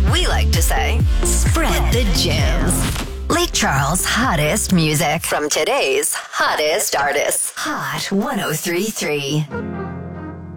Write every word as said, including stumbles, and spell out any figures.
we like to say, spread the jams. Lake Charles' hottest music from today's hottest artists. Hot ten thirty-three.